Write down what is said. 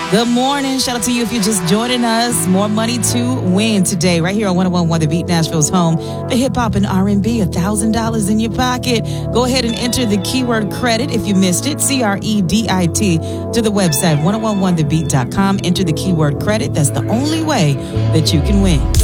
Good morning. Shout out to you if you're just joining us. More money to win today, right here on 101.1 The Beat, Nashville's home. The hip hop and R&B, $1,000 in your pocket. Go ahead and enter the keyword credit if you missed it, CREDIT, to the website 1011thebeat.com. Enter the keyword credit. That's the only way that you can win.